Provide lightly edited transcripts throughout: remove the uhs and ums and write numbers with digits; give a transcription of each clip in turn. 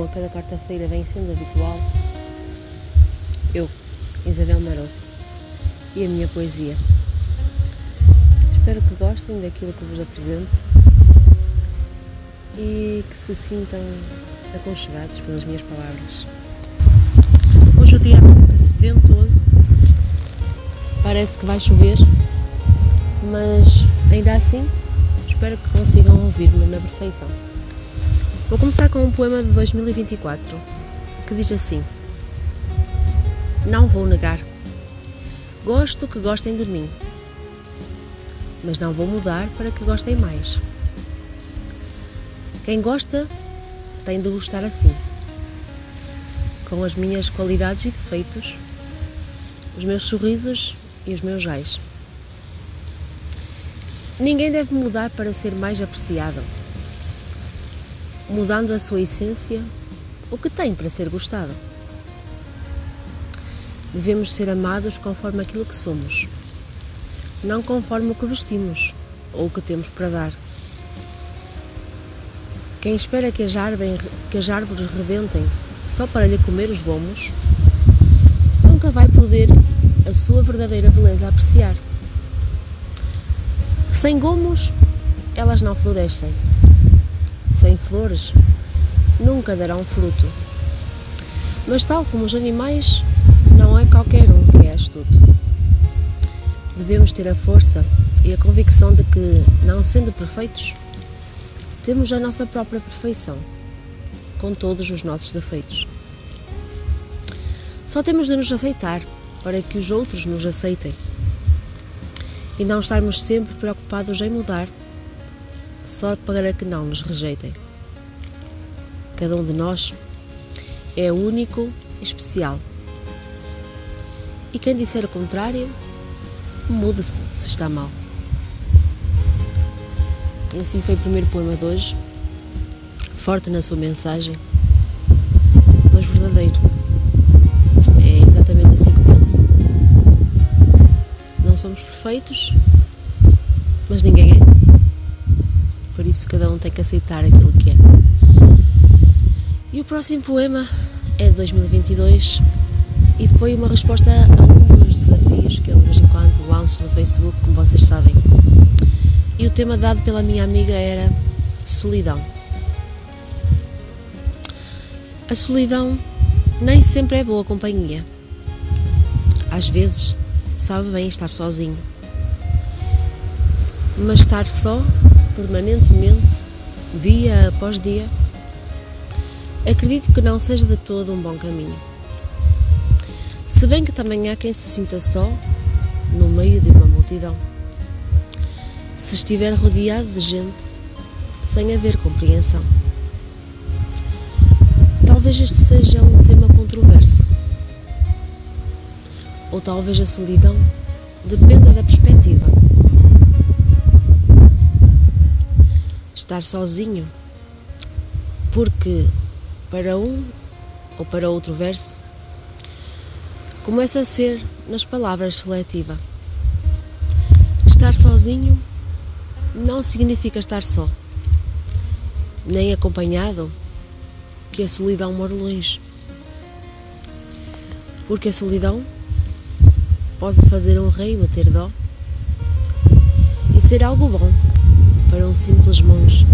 como a cada quarta-feira vem sendo habitual, eu, Isabel Maroso, e a minha poesia. Espero que gostem daquilo que vos apresento e que se sintam aconchegados pelas minhas palavras. Hoje o dia apresenta-se ventoso, parece que vai chover, mas ainda assim espero que consigam ouvir-me na perfeição. Vou começar com um poema de 2024 que diz assim: não vou negar, gosto que gostem de mim, mas não vou mudar para que gostem mais. Quem gosta tem de gostar assim, com as minhas qualidades e defeitos, os meus sorrisos e os meus ais. Ninguém deve mudar para ser mais apreciado, mudando a sua essência, o que tem para ser gostado. Devemos ser amados conforme aquilo que somos, não conforme o que vestimos ou o que temos para dar. Quem espera que as árvores rebentem só para lhe comer os gomos, nunca vai poder a sua verdadeira beleza apreciar. Sem gomos, elas não florescem. Sem flores, nunca darão fruto. Mas tal como os animais, não é qualquer um que é astuto. Devemos ter a força e a convicção de que, não sendo perfeitos, temos a nossa própria perfeição, com todos os nossos defeitos. Só temos de nos aceitar para que os outros nos aceitem e não estarmos sempre preocupados em mudar só para que não nos rejeitem. Cada um de nós é único e especial. E quem disser o contrário, mude-se se está mal. E assim foi o primeiro poema de hoje, forte na sua mensagem, mas verdadeiro. É exatamente assim que penso. Não somos perfeitos, mas ninguém é. Por isso cada um tem que aceitar aquilo que é. E o próximo poema é de 2022 e foi uma resposta a um dos desafios que eu de vez em quando lanço no Facebook, como vocês sabem. E o tema dado pela minha amiga era solidão. A solidão nem sempre é boa companhia. Às vezes sabe bem estar sozinho. Mas estar só, permanentemente, dia após dia, acredito que não seja de todo um bom caminho. Se bem que também há quem se sinta só no meio de uma multidão. Se estiver rodeado de gente sem haver compreensão. Talvez este seja um tema controverso. Ou talvez a solidão dependa da perspectiva. Estar sozinho, porque para um ou para outro verso, começa a ser nas palavras seletiva. Estar sozinho não significa estar só, nem acompanhado, que a solidão mora longe. Porque a solidão pode fazer um rei bater dó e ser algo bom para um simples monge.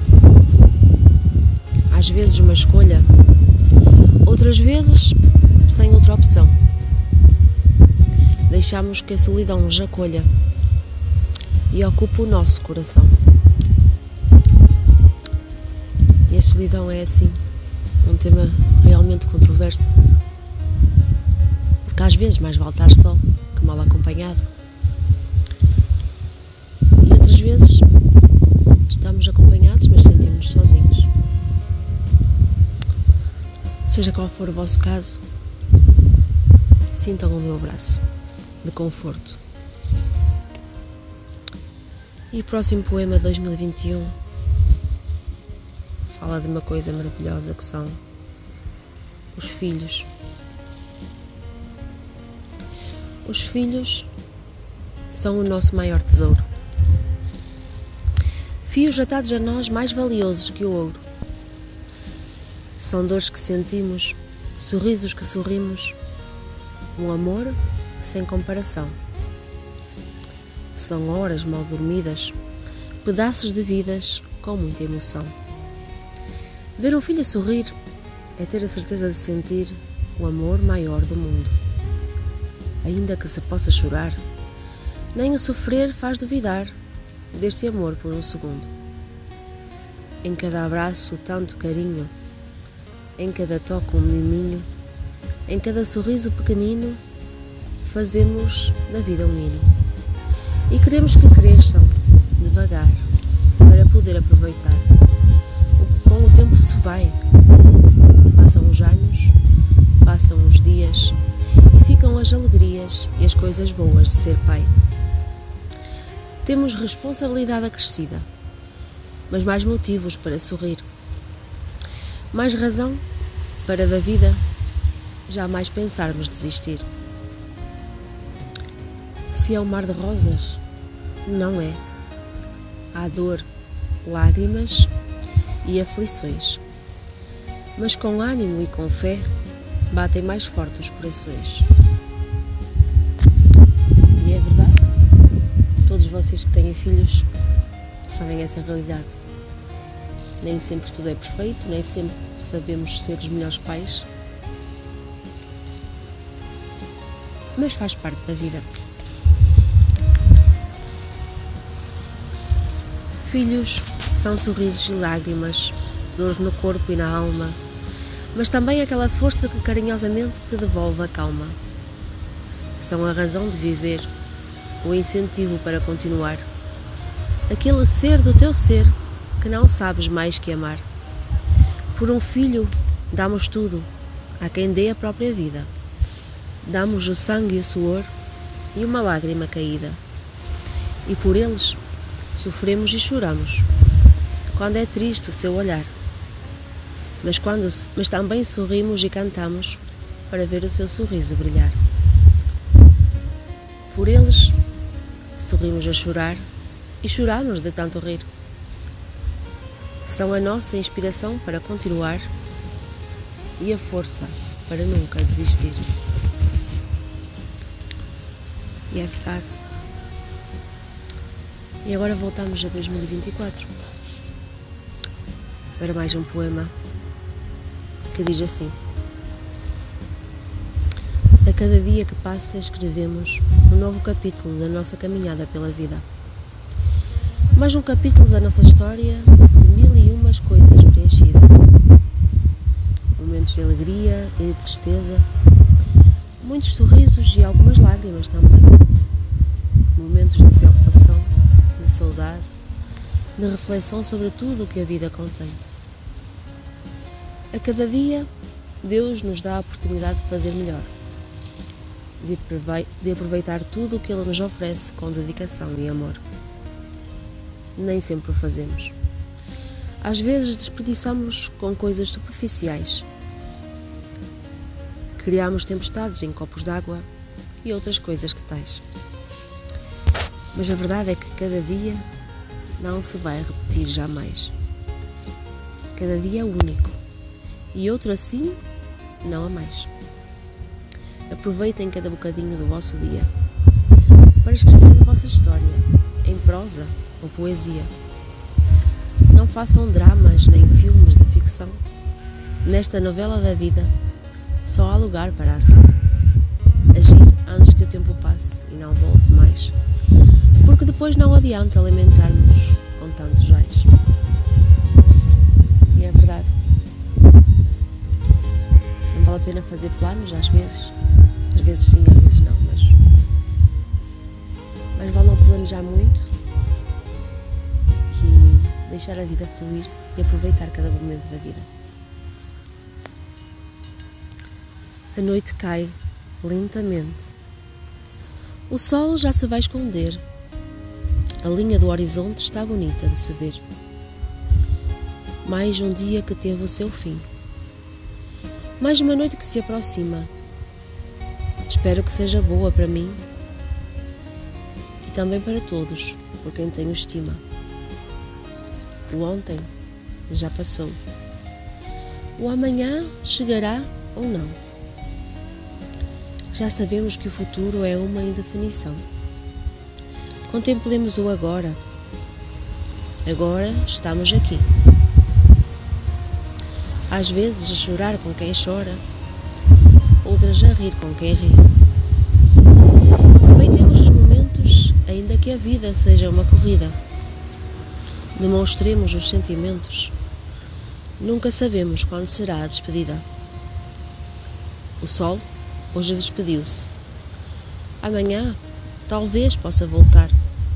Às vezes uma escolha, outras vezes sem outra opção. Deixamos que a solidão nos acolha e ocupa o nosso coração. E a solidão é assim, um tema realmente controverso, porque às vezes mais vale estar só que mal acompanhado, e outras vezes estamos acompanhados, mas sentimos-nos sozinhos. Seja qual for o vosso caso, sintam o meu abraço de conforto. E o próximo poema de 2021 fala de uma coisa maravilhosa que são os filhos. Os filhos são o nosso maior tesouro. Fios atados a nós mais valiosos que o ouro. São dores que sentimos, sorrisos que sorrimos, um amor sem comparação. São horas mal dormidas, pedaços de vidas com muita emoção. Ver um filho sorrir é ter a certeza de sentir o amor maior do mundo. Ainda que se possa chorar, nem o sofrer faz duvidar deste amor por um segundo. Em cada abraço tanto carinho, em cada toque um miminho, em cada sorriso pequenino, fazemos da vida um ninho. E queremos que cresçam devagar para poder aproveitar. Com o tempo se vai, passam os anos, passam os dias e ficam as alegrias e as coisas boas de ser pai. Temos responsabilidade acrescida, mas mais motivos para sorrir. Mais razão para da vida jamais pensarmos desistir. Se é um mar de rosas, não é. Há dor, lágrimas e aflições. Mas com ânimo e com fé, batem mais forte os corações. E é verdade, todos vocês que têm filhos sabem essa realidade. Nem sempre tudo é perfeito, nem sempre sabemos ser os melhores pais, mas faz parte da vida. Filhos são sorrisos e lágrimas, dores no corpo e na alma, mas também aquela força que carinhosamente te devolve a calma. São a razão de viver, o incentivo para continuar, aquele ser do teu ser que não sabes mais que amar. Por um filho damos tudo, há quem dê a própria vida. Damos o sangue e o suor e uma lágrima caída. E por eles sofremos e choramos, quando é triste o seu olhar. Mas também sorrimos e cantamos para ver o seu sorriso brilhar. Por eles sorrimos a chorar e choramos de tanto rir. São a nossa inspiração para continuar e a força para nunca desistir. E é verdade. E agora voltamos a 2024 para mais um poema que diz assim: a cada dia que passa escrevemos um novo capítulo da nossa caminhada pela vida. Mais um capítulo da nossa história de mil e umas coisas preenchida. Momentos de alegria e de tristeza, muitos sorrisos e algumas lágrimas também. Momentos de preocupação, de saudade, de reflexão sobre tudo o que a vida contém. A cada dia, Deus nos dá a oportunidade de fazer melhor, de aproveitar tudo o que Ele nos oferece com dedicação e amor. Nem sempre o fazemos. Às vezes desperdiçamos com coisas superficiais. Criamos tempestades em copos d'água e outras coisas que tais. Mas a verdade é que cada dia não se vai repetir jamais. Cada dia é único e outro assim não há mais. Aproveitem cada bocadinho do vosso dia para escrever a vossa história em prosa ou poesia. Não façam dramas nem filmes de ficção. Nesta novela da vida só há lugar para a ação. Agir antes que o tempo passe e não volte mais, porque depois não adianta alimentar-nos com tantos ais. E é verdade. Não vale a pena fazer planos às vezes sim, às vezes não, mas vale não planejar muito e deixar a vida fluir e aproveitar cada momento da vida. A noite cai lentamente. O sol já se vai esconder. A linha do horizonte está bonita de se ver. Mais um dia que teve o seu fim. Mais uma noite que se aproxima. Espero que seja boa para mim e também para todos, por quem tenho estima. O ontem já passou. O amanhã chegará ou não. Já sabemos que o futuro é uma indefinição. Contemplemos o agora. Agora estamos aqui. Às vezes a chorar com quem chora, outras a rir com quem ri. Aproveitemos os momentos, ainda que a vida seja uma corrida. Demonstremos os sentimentos. Nunca sabemos quando será a despedida. O sol hoje despediu-se. Amanhã talvez possa voltar.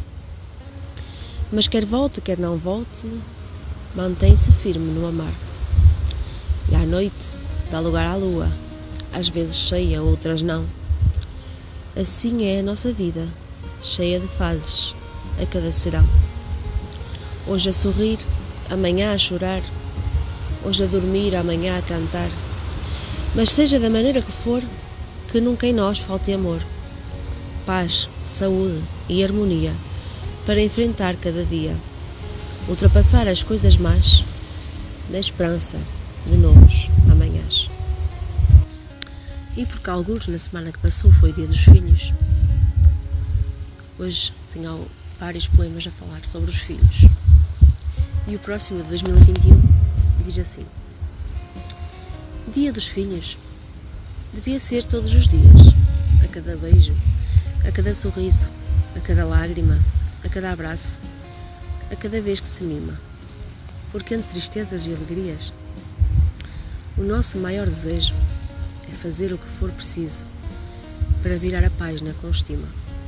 Mas quer volte, quer não volte, mantém-se firme no amar. E à noite dá lugar à lua, às vezes cheia, outras não. Assim é a nossa vida, cheia de fases, a cada serão. Hoje a sorrir, amanhã a chorar, hoje a dormir, amanhã a cantar. Mas seja da maneira que for, que nunca em nós falte amor, paz, saúde e harmonia, para enfrentar cada dia, ultrapassar as coisas más, na esperança de novos amanhãs. E porque alguns na semana que passou foi o Dia dos Filhos, hoje tenho vários poemas a falar sobre os filhos. E o próximo de 2021 diz assim: Dia dos Filhos devia ser todos os dias, a cada beijo, a cada sorriso, a cada lágrima, a cada abraço, a cada vez que se mima, porque entre tristezas e alegrias, o nosso maior desejo é fazer o que for preciso para virar a página com estima,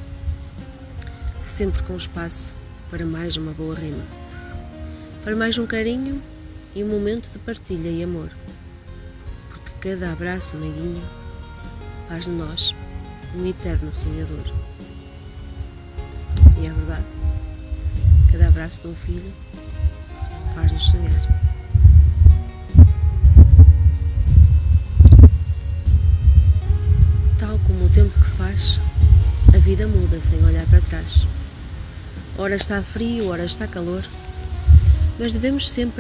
sempre com espaço para mais uma boa rima, para mais um carinho e um momento de partilha e amor, porque cada abraço meiguinho faz de nós um eterno sonhador. E é verdade, cada abraço de um filho faz-nos sonhar. Tal como o tempo que faz, a vida muda sem olhar para trás. Ora está frio, ora está calor, mas devemos sempre